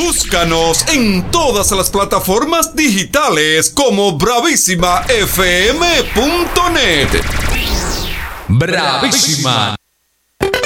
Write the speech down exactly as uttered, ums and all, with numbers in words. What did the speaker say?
Búscanos en todas las plataformas digitales como bravísima f m punto net. Bravísima.